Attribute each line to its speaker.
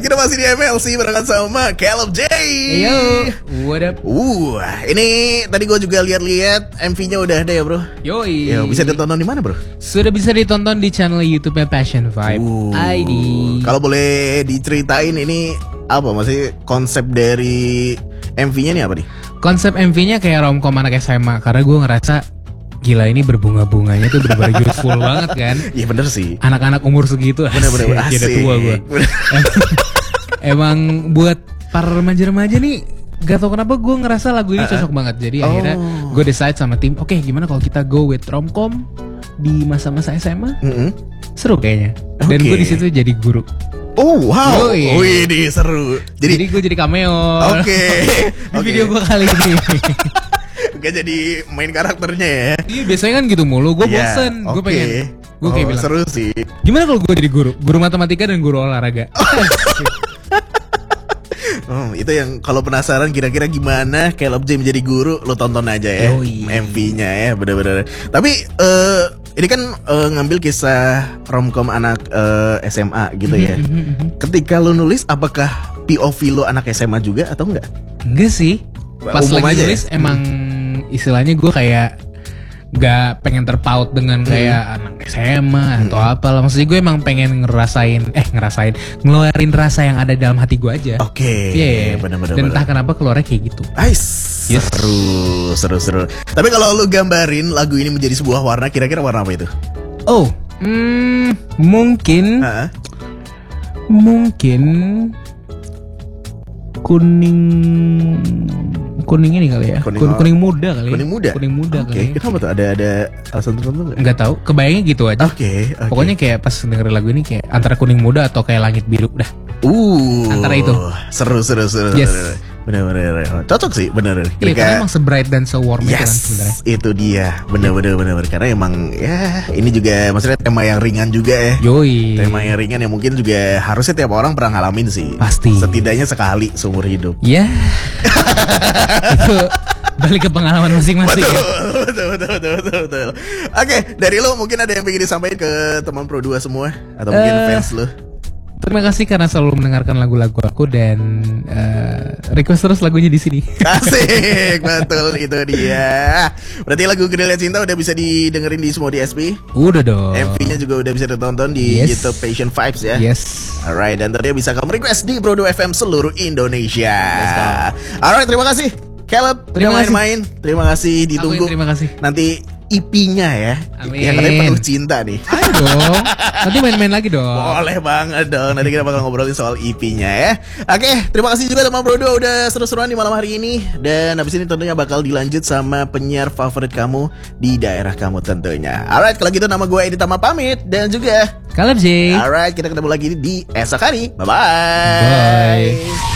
Speaker 1: kita masih di MLC barengan sama Caleb J.
Speaker 2: Yo, what up?
Speaker 1: Ini tadi gue juga lihat-lihat MV-nya udah ada ya bro.
Speaker 2: Yoi.
Speaker 1: Yo, bisa ditonton di mana bro?
Speaker 2: Sudah bisa ditonton di channel YouTube-nya Passion Vibe ID.
Speaker 1: Kalau boleh diceritain ini apa masih konsep dari MV-nya nih apa nih?
Speaker 2: Konsep MV-nya kayak romcom anak SMA karena gue ngerasa gila ini berbunga-bunganya tuh bener-bener youthful banget kan.
Speaker 1: Iya bener sih.
Speaker 2: Anak-anak umur segitu
Speaker 1: bener-bener asik.
Speaker 2: Jadi tua gue. Emang buat para remaja-remaja nih gak tau kenapa gue ngerasa lagu ini cocok banget. Jadi akhirnya gue decide sama tim, oke, gimana kalau kita go with romcom di masa-masa SMA? Seru kayaknya. Dan gue di situ jadi guru.
Speaker 1: Oh wow, wih seru.
Speaker 2: Jadi gue jadi cameo. Di video gue kali ini.
Speaker 1: Gak jadi main karakternya ya.
Speaker 2: Iya biasanya kan gitu mulu. Gue bosen. Gue pengen. Gue kayak bilang
Speaker 1: seru sih.
Speaker 2: gimana kalau gue jadi guru? Guru matematika dan guru olahraga.
Speaker 1: Itu yang kalau penasaran kira-kira gimana Caleb J menjadi guru, lo tonton aja ya MV-nya ya, bener-bener. Tapi ini kan ngambil kisah romcom anak SMA gitu ya. Ketika lo nulis, apakah POV lo anak SMA juga atau enggak?
Speaker 2: Enggak sih. Pas lagi nulis emang istilahnya gue kayak gak pengen terpaut dengan kayak anak SMA atau apalah. Maksudnya gue emang pengen ngeluarin rasa yang ada dalam hati gue aja.
Speaker 1: Bener-bener.
Speaker 2: Dan entah kenapa keluarnya kayak gitu.
Speaker 1: Seru. Tapi kalau lu gambarin lagu ini menjadi sebuah warna, kira-kira warna apa itu?
Speaker 2: Mungkin kuning ini kali ya. Kuning muda kali. Kuning muda kali.
Speaker 1: Kenapa tuh? Ada alasan tertentu
Speaker 2: nggak tahu. Kebayangnya gitu aja. Pokoknya kayak pas dengerin lagu ini kayak antara kuning muda atau kayak langit biru dah. Antara itu.
Speaker 1: Seru.
Speaker 2: Yes.
Speaker 1: Bener. Cocok sih, bener.
Speaker 2: Iya, karena emang se-bright dan se-warm itu kan sebenarnya.
Speaker 1: Itu dia. Bener. Karena emang ya ini juga maksudnya tema yang ringan juga ya.
Speaker 2: Yoi.
Speaker 1: Tema yang ringan yang mungkin juga harusnya tiap orang pernah ngalamin sih.
Speaker 2: Pasti.
Speaker 1: Setidaknya sekali seumur hidup.
Speaker 2: Ya. Itu balik ke pengalaman masing-masing.
Speaker 1: Betul. Oke, dari lo mungkin ada yang pengen disampaikan ke teman Pro 2 semua atau mungkin fans lo?
Speaker 2: Terima kasih karena selalu mendengarkan lagu-lagu aku dan request terus lagunya di sini.
Speaker 1: Asik, betul itu dia. Berarti lagu Gerilya Cinta udah bisa didengerin di semua DSP?
Speaker 2: Udah dong.
Speaker 1: MV-nya juga udah bisa ditonton di YouTube Passion Vibes ya.
Speaker 2: Yes.
Speaker 1: Alright, dan tadi bisa kamu request di Pro 2 FM seluruh Indonesia. Alright, terima kasih Caleb. Terima kasih ditunggu.
Speaker 2: Terima kasih.
Speaker 1: Nanti EP-nya ya.
Speaker 2: Amin.
Speaker 1: Yang katanya penuh cinta nih.
Speaker 2: Ayo dong. Nanti main-main lagi dong.
Speaker 1: Boleh banget dong. Nanti kita bakal ngobrolin soal EP-nya ya. Oke, terima kasih juga teman Pro 2 udah seru-seruan di malam hari ini. Dan habis ini tentunya bakal dilanjut sama penyiar favorit kamu di daerah kamu tentunya. Alright, kalau gitu nama gue Edi Tama pamit. Dan juga
Speaker 2: Caleb J.
Speaker 1: Alright, kita ketemu lagi di esok hari. Bye-bye.
Speaker 2: Bye.